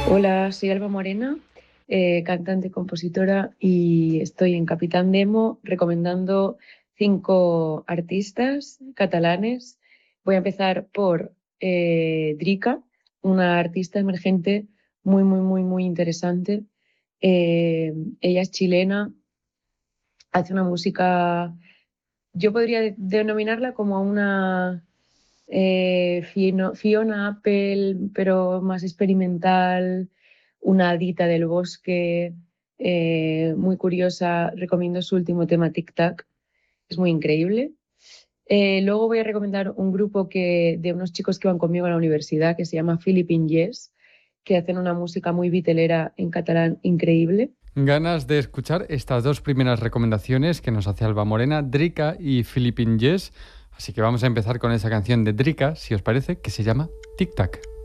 Hola, soy Alba Morena, cantante y compositora, y estoy en Capitán Demo recomendando 5 artistas catalanes. Voy a empezar por Drika, una artista emergente muy, muy, muy, muy interesante. Ella es chilena, hace una música, yo podría denominarla como una Fiona Apple, pero más experimental, una hadita del bosque, muy curiosa. Recomiendo su último tema, Tic Tac, es muy increíble. Luego voy a recomendar un grupo de unos chicos que van conmigo a la universidad que se llama Philippine Yes, que hacen una música muy vitelera en catalán increíble. Ganas de escuchar estas dos primeras recomendaciones que nos hace Alba Morena, Drika y Philippine Yes. Así que vamos a empezar con esa canción de Drika, si os parece, que se llama Tic Tac.